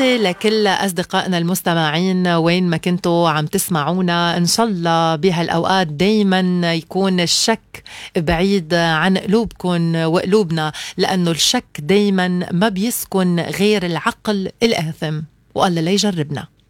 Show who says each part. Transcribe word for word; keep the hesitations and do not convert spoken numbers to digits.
Speaker 1: تحياتي لكل أصدقائنا المستمعين وين ما كنتوا عم تسمعونا. إن شاء الله بهالأوقات دايما يكون الشك بعيد عن قلوبكم وقلوبنا، لأنه الشك دايما ما بيسكن غير العقل الآثم، والله لا يجربنا.